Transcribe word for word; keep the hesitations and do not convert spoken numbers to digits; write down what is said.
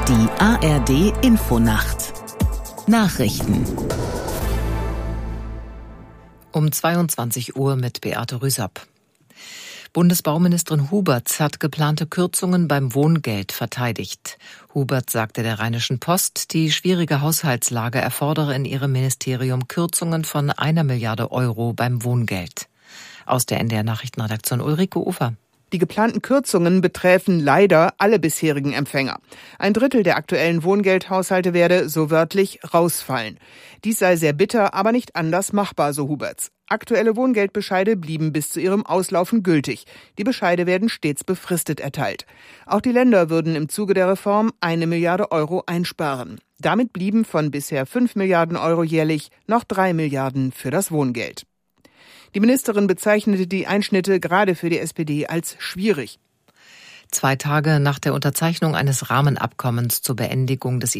Die A R D Infonacht Nachrichten um zweiundzwanzig Uhr mit Beate Rüsapp. Bundesbauministerin Huberts hat geplante Kürzungen beim Wohngeld verteidigt. Huberts sagte der Rheinischen Post, die schwierige Haushaltslage erfordere in ihrem Ministerium Kürzungen von einer Milliarde Euro beim Wohngeld. Aus der N D R-Nachrichtenredaktion Ulrike Ufer. Die geplanten Kürzungen beträfen leider alle bisherigen Empfänger. Ein Drittel der aktuellen Wohngeldhaushalte werde, so wörtlich, rausfallen. Dies sei sehr bitter, aber nicht anders machbar, so Huberts. Aktuelle Wohngeldbescheide blieben bis zu ihrem Auslaufen gültig. Die Bescheide werden stets befristet erteilt. Auch die Länder würden im Zuge der Reform eine Milliarde Euro einsparen. Damit blieben von bisher fünf Milliarden Euro jährlich noch drei Milliarden für das Wohngeld. Die Ministerin bezeichnete die Einschnitte gerade für die S P D als schwierig. Zwei Tage nach der Unterzeichnung eines Rahmenabkommens zur Beendigung des